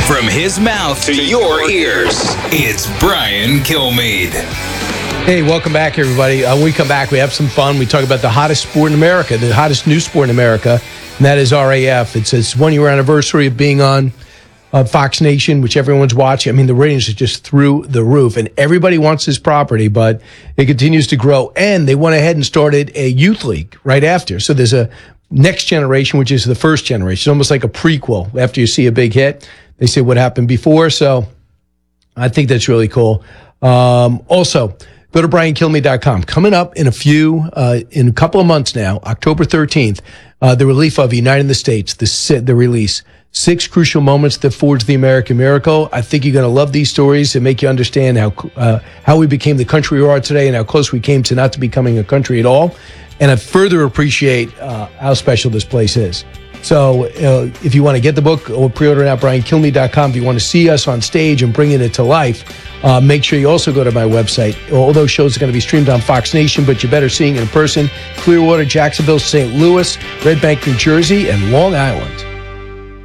From his mouth to your ears, it's Brian Kilmeade. Hey, welcome back, everybody. When we come back, we have some fun. We talk about the hottest sport in America, the hottest new sport in America, and that is RAF. It's its one-year anniversary of being on Fox Nation, which everyone's watching. I mean, the ratings are just through the roof, and everybody wants this property, but it continues to grow. And they went ahead and started a youth league right after. So there's a next generation, which is the first generation, almost like a prequel. After you see a big hit, they say what happened before. So I think that's really cool. Also, go to briankilmeade.com. Coming up in a couple of months now, October 13th, the relief of Uniting the States, the release. 6 crucial moments that forged the American miracle. I think you're going to love these stories and make you understand how we became the country we are today and how close we came to not to becoming a country at all. And I further appreciate how special this place is. So if you want to get the book or pre-order it at briankilmeade.com, if you want to see us on stage and bringing it to life, make sure you also go to my website. All those shows are going to be streamed on Fox Nation, but you're better seeing it in person. Clearwater, Jacksonville, St. Louis, Red Bank, New Jersey, and Long Island.